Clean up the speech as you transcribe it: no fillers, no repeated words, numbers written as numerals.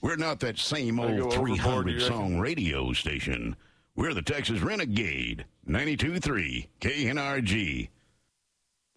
We're not that same I go old overboard, you 300-song radio station. We're the Texas Renegade, 92.3 KNRG.